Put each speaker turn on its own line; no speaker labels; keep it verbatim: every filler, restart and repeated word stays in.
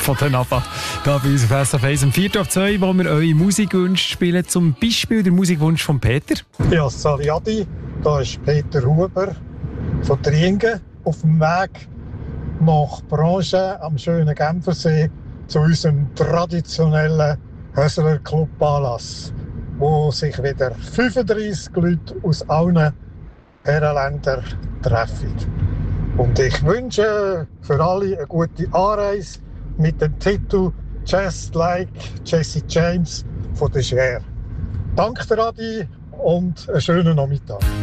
von den ABBA. Hier bei uns auf S F eins am vier auf zwei, wo wir eure Musikwünsche spielen. Zum Beispiel der Musikwunsch von Peter.
Ja, Saliadi, da ist Peter Huber von Triengen auf dem Weg nach Branche am schönen Genfersee zu unserem traditionellen Hösler Club Anlass, wo sich wieder fünfunddreissig Leute aus allen Herrenländern treffen. Und ich wünsche für alle eine gute Anreise mit dem Titel Just Like Jesse James von der Cher. Danke, Adi, und einen schönen Nachmittag.